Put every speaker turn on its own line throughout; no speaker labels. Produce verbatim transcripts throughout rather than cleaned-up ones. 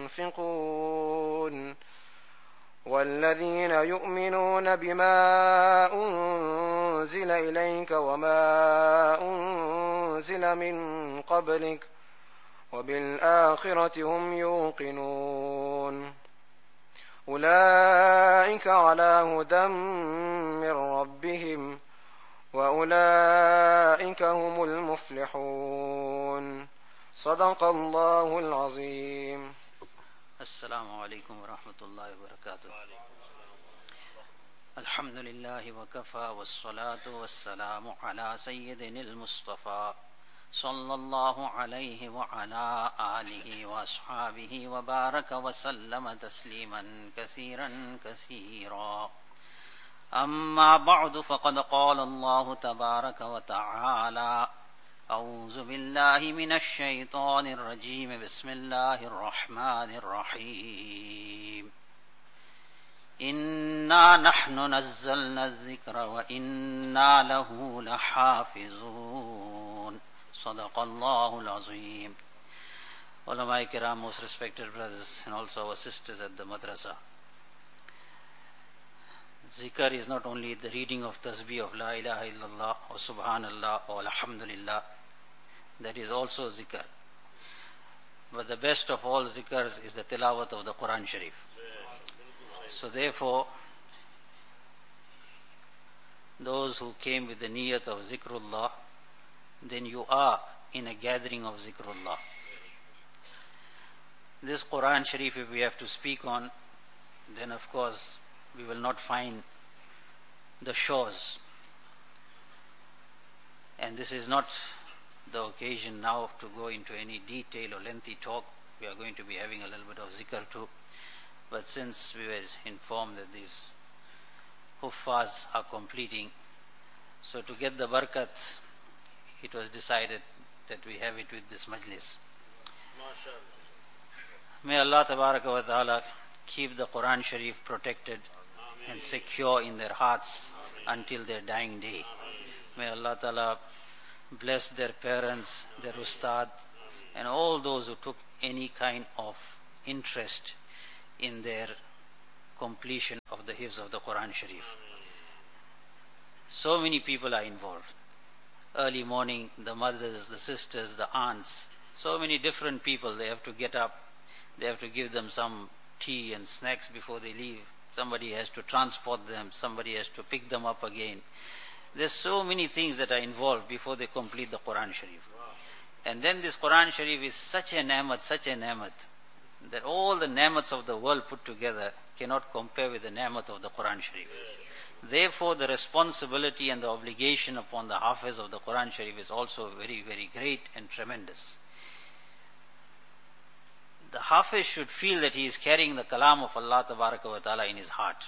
ينفقون والذين يؤمنون بما أنزل إليك وما أنزل من قبلك وبالآخرة هم يوقنون أولئك على هدى من ربهم وأولئك هم المفلحون. صدق الله العظيم.
السلام عليكم ورحمة الله وبركاته. الحمد لله وكفى والصلاة والسلام على سيدنا المصطفى صلى الله عليه وعلى آله وأصحابه وبارك وسلم تسليما كثيرا كثيرا. أما بعد فقد قال الله تبارك وتعالى: أعوذ بالله من الشيطان الرجيم بسم الله الرحمن الرحيم إنا نحن نزلنا الذكر وإنا له لحافظون. صدق الله العظيم. Ulama Kiram, most respected brothers and also our sisters at the madrasa, zikr is not only the reading of tasbih of La ilaha illallah or subhanallah or alhamdulillah, that is also zikr. But the best of all zikrs is the tilawat of the Quran Sharif. So therefore, those who came with the niyat of zikrullah, then you are in a gathering of zikrullah. This Quran Sharif, if we have to speak on, then of course we will not find the shores. And this is not the occasion now to go into any detail or lengthy talk. We are going to be having a little bit of zikr too. But since we were informed that these huffaz are completing, so to get the barakat, it was decided that we have it with this majlis. May Allah Tabaraka wa Ta'ala keep the Quran Sharif protected and secure in their hearts until their dying day. May Allah Ta'ala bless their parents, their ustad, and all those who took any kind of interest in their completion of the hifz of the Quran Sharif. So many people are involved. Early morning, the mothers, the sisters, the aunts, so many different people, they have to get up, they have to give them some tea and snacks before they leave. Somebody has to transport them, somebody has to pick them up again. There's so many things that are involved before they complete the Quran Sharif. And then this Quran Sharif is such a ni'mat, such a ni'mat, that all the ni'mats of the world put together cannot compare with the ni'mat of the Quran Sharif. Therefore, the responsibility and the obligation upon the Hafiz of the Quran Sharif is also very, very great and tremendous. The Hafiz should feel that he is carrying the kalam of Allah Tabaraka wa Ta'ala in his heart.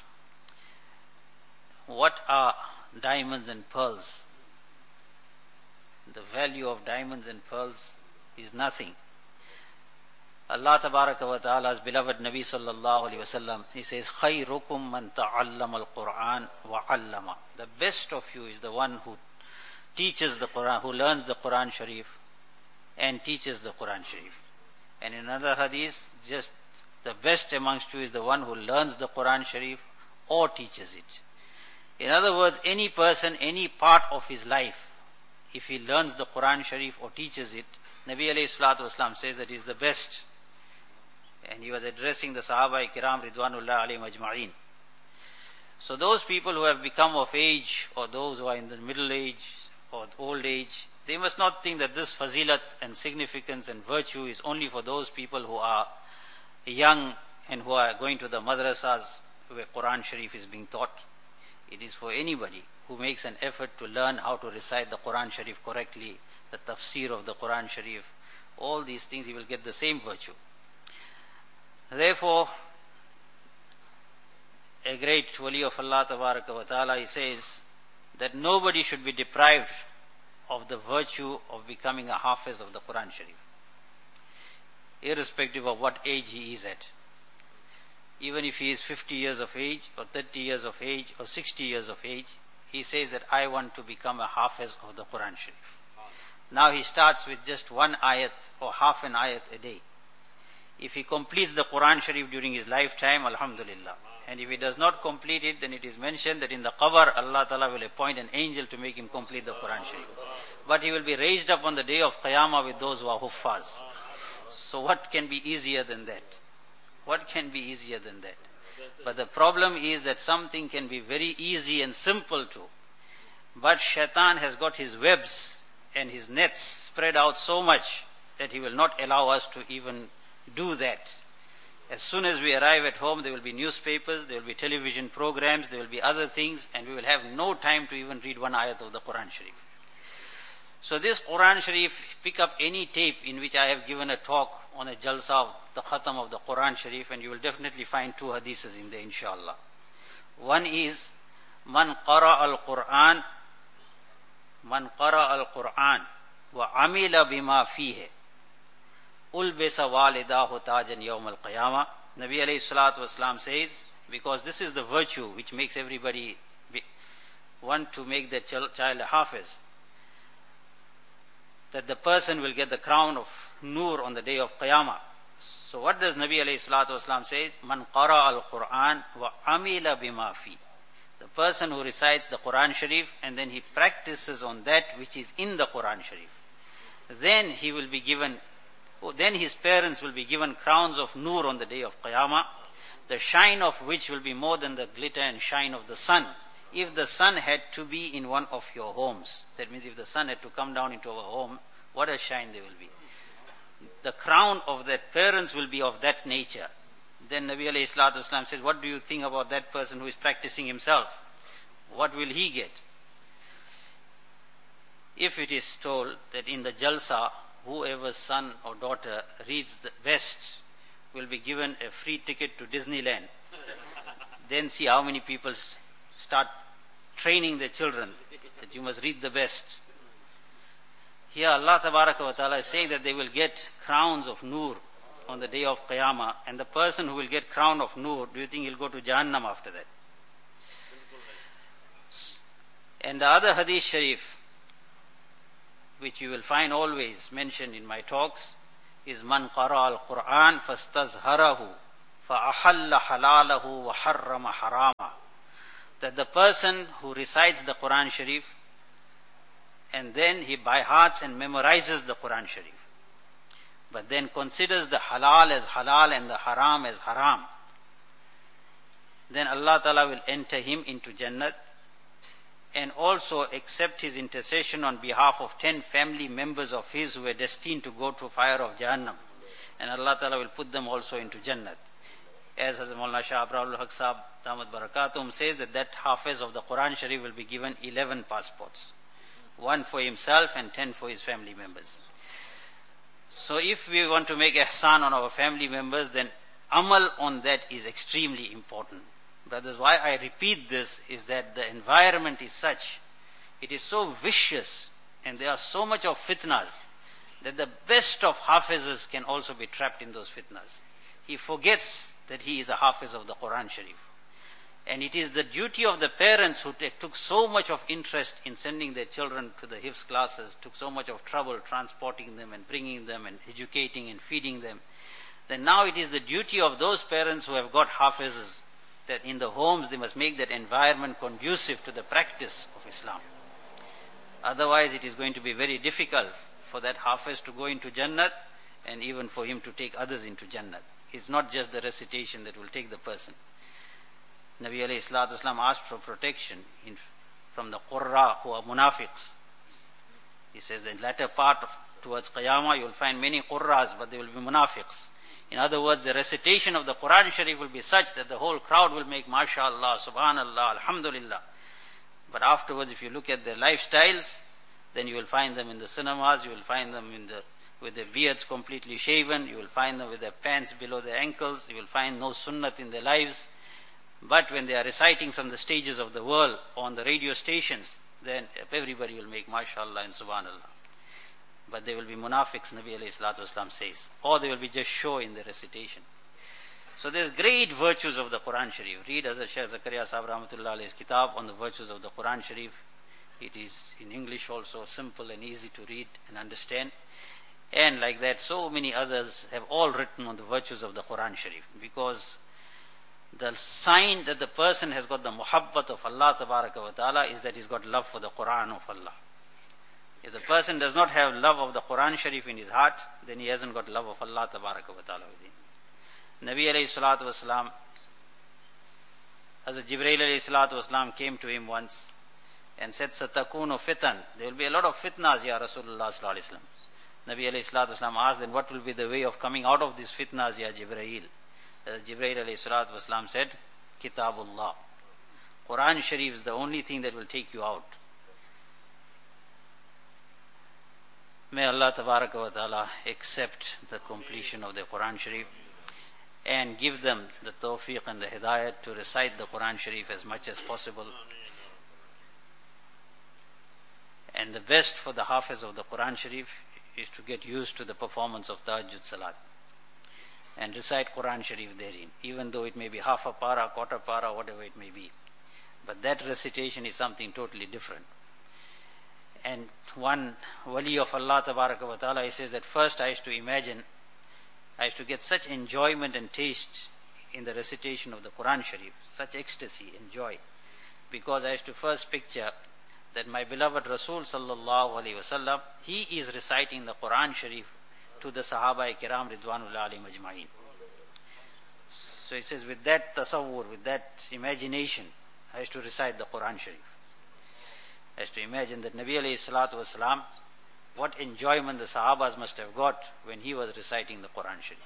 What are diamonds and pearls? The value of diamonds and pearls is nothing. Allah Tabaraka wa Ta'ala's beloved Nabi Sallallahu Alaihi Wasallam, he says, خَيْرُكُمْ مَنْ تَعَلَّمَ الْقُرْآنَ وَعَلَّمَ. The best of you is the one who teaches the Quran, who learns the Quran Sharif and teaches the Quran Sharif. And in another hadith, just the best amongst you is the one who learns the Quran Sharif or teaches it. In other words, any person, any part of his life, if he learns the Quran Sharif or teaches it, Nabi alayhi salatu wasalam says that he is the best. And he was addressing the Sahaba Kiram Ridwanullah alayhim ajma'een. So those people who have become of age, or those who are in the middle age or old age, they must not think that this fazilat and significance and virtue is only for those people who are young and who are going to the madrasas where Quran Sharif is being taught. It is for anybody who makes an effort to learn how to recite the Quran Sharif correctly, the tafsir of the Quran Sharif, all these things, he will get the same virtue. Therefore, a great wali of Allah Tabaraka wa Ta'ala, he says that nobody should be deprived of the virtue of becoming a hafiz of the Quran Sharif, irrespective of what age he is at. Even if he is fifty years of age, or thirty years of age, or sixty years of age, he says that I want to become a hafiz of the Quran Sharif. Now he starts with just one ayat or half an ayat a day. If he completes the Quran Sharif during his lifetime, alhamdulillah. And if he does not complete it, then it is mentioned that in the qabr, Allah Ta'ala will appoint an angel to make him complete the Quran Sharif. But he will be raised up on the day of Qiyamah with those who are huffaz. So what can be easier than that? What can be easier than that? But the problem is that something can be very easy and simple too. But shaitan has got his webs and his nets spread out so much that he will not allow us to even do that. As soon as we arrive at home, there will be newspapers, there will be television programs, there will be other things, and we will have no time to even read one ayat of the Quran Sharif. So this Quran Sharif, pick up any tape in which I have given a talk on a jalsa of the khatam of the Quran Sharif, and you will definitely find two hadiths in there, inshallah. One is, Man qara al-Quran, Man qara al-Quran, wa amila bima fihe, ulbisa walidahu tajan yawm al-qiyamah. Nabi alayhi salatu wasalam says, because this is the virtue which makes everybody be, want to make their child a hafiz, that the person will get the crown of Nur on the day of Qiyamah. So what does Nabi alayhi salatu wasalam say? Man qara al-Quran wa amila bima fi. The person who recites the Quran Sharif and then he practices on that which is in the Quran Sharif, then he will be given, then his parents will be given crowns of Nur on the day of Qiyamah, the shine of which will be more than the glitter and shine of the sun. If the sun had to be in one of your homes, that means if the sun had to come down into our home, what a shine there will be. The crown of their parents will be of that nature. Then Nabi alayhi salatu wasalam says, what do you think about that person who is practicing himself? What will he get? If it is told that in the jalsa, whoever's son or daughter reads the best will be given a free ticket to Disneyland, then see how many people start training their children that you must read the best. Here Allah Tabaraka wa Ta'ala is saying that they will get crowns of Nur on the day of Qiyamah, and the person who will get crown of Nur, do you think he'll go to Jahannam after that? And the other Hadith Sharif, which you will find always mentioned in my talks, is Man qara al-Quran fastazharahu fa-ahalla halalahu wa harrama harama. That the person who recites the Quran Sharif and then he by hearts and memorizes the Quran Sharif, but then considers the halal as halal and the haram as haram, then Allah Ta'ala will enter him into Jannat and also accept his intercession on behalf of ten family members of his who were destined to go to fire of Jahannam. And Allah Ta'ala will put them also into Jannat. As Hazrat Maulana Shah Abrahul Haq Sahab Damat Barakatum says that that Hafiz of the Quran Sharif will be given eleven passports. One for himself and ten for his family members. So if we want to make ihsan on our family members, then amal on that is extremely important. Brothers, why I repeat this is that the environment is such, it is so vicious and there are so much of fitnas that the best of hafizes can also be trapped in those fitnas. He forgets that he is a hafiz of the Quran Sharif. And it is the duty of the parents who take, took so much of interest in sending their children to the hifz classes, took so much of trouble transporting them and bringing them and educating and feeding them. Then now it is the duty of those parents who have got hafizes that in the homes they must make that environment conducive to the practice of Islam. Otherwise it is going to be very difficult for that hafiz to go into Jannat and even for him to take others into Jannat. It's not just the recitation that will take the person. Nabi alayhi salatu wasalam asked for protection in, from the Qurra who are munafiqs. He says the latter part of, towards Qiyamah you will find many Qurras, but they will be munafiqs. In other words, the recitation of the Quran Sharif will be such that the whole crowd will make MashaAllah, Subhanallah, Alhamdulillah. But afterwards, if you look at their lifestyles, then you will find them in the cinemas, you will find them in the, with their beards completely shaven, you will find them with their pants below their ankles, you will find no sunnat in their lives. But when they are reciting from the stages of the world on the radio stations, then everybody will make MashaAllah and Subhanallah. But they will be munafiqs, Nabi alayhi salatu wasalam says. Or they will be just show in the recitation. So there's great virtues of the Quran Sharif. Read Hazrat Shaykh Zakaria Sahib Rahmatullah alayhi's kitab on the virtues of the Quran Sharif. It is in English also, simple and easy to read and understand. And like that, so many others have all written on the virtues of the Quran Sharif. Because the sign that the person has got the muhabbat of Allah Tabaraka wa Ta'ala is that he's got love for the Quran of Allah. If the person does not have love of the Quran Sharif in his heart, then he hasn't got love of Allah Tabaraka wa Ta'ala within. Nabi alayhi salatu wasalam, Hazrat Jibreel alayhi salatu wasalam came to him once and said, Satakunu fitan. There will be a lot of fitnas, Ya Rasulullah sallallahu alayhi wasallam. Nabi alayhi salatu wasalam asked, then what will be the way of coming out of these fitnas, Ya Jibreel? Hazrat Jibreel alayhi salatu wasalam said, Kitabullah. Quran Sharif is the only thing that will take you out. May Allah Tabaraka wa Ta'ala accept the completion of the Quran Sharif and give them the tawfiq and the hidayat to recite the Quran Sharif as much as possible. And the best for the hafiz of the Quran Sharif is to get used to the performance of Tahajjud Salat and recite Quran Sharif therein, even though it may be half a para, quarter para, whatever it may be. But that recitation is something totally different. And one wali of Allah Tabaraka wa Ta'ala, he says that first I used to imagine, I used to get such enjoyment and taste in the recitation of the Quran Sharif, such ecstasy and joy, because I used to first picture that my beloved Rasul Sallallahu Alaihi Wasallam, he is reciting the Quran Sharif to the Sahaba Kiram Ridwanullah Alayhim Ajma'in. So he says, with that tasawwur, with that imagination, I used to recite the Quran Sharif. I used to imagine that Nabi alayhi salatu wasalam, what enjoyment the Sahabas must have got when he was reciting the Quran Sharif.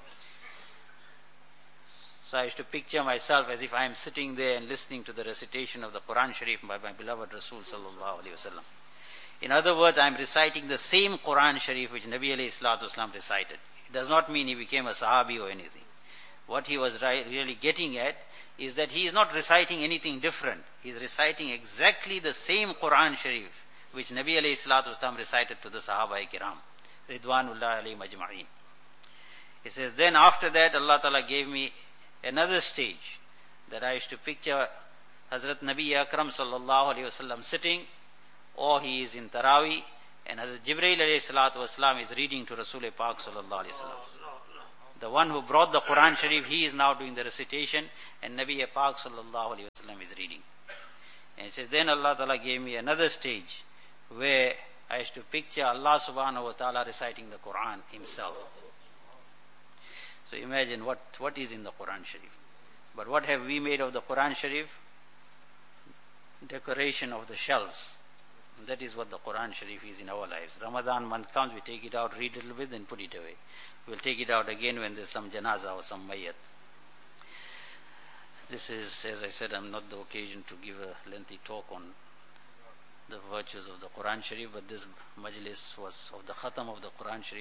So I used to picture myself as if I am sitting there and listening to the recitation of the Quran Sharif by my beloved Rasul Sallallahu Alaihi Wasallam. In other words, I am reciting the same Quran Sharif which Nabi alayhi salatu wasalam recited. It does not mean he became a Sahabi or anything. What he was really getting at is that he is not reciting anything different. He is reciting exactly the same Quran Sharif which Nabi alayhi salatu wasalam recited to the Sahaba Kiram Ridwanullah Alayhim Ajma'in. He says, then after that Allah Ta'ala gave me another stage, that I used to picture Hazrat Nabi Akram Sallallahu Alaihi Wasallam sitting, or he is in Taraweeh, and Hazrat Jibreel alayhi salatu wasalam is reading to Rasul Pak Sallallahu Alaihi Wasallam. The one who brought the Quran Sharif, he is now doing the recitation, and Nabi Pak Sallallahu Alaihi Wasallam is reading. And it says, then Allah Ta'ala gave me another stage where I used to picture Allah Subhanahu Wa Ta'ala reciting the Quran himself. So imagine what, what is in the Quran Sharif. But what have we made of the Quran Sharif? Decoration of the shelves. And that is what the Quran Sharif is in our lives. Ramadan month comes, we take it out, read a little bit, then put it away. We'll take it out again when there's some janaza or some mayyat. This is, as I said, I'm not the occasion to give a lengthy talk on the virtues of the Quran Sharif, but this majlis was of the khatam of the Quran Sharif.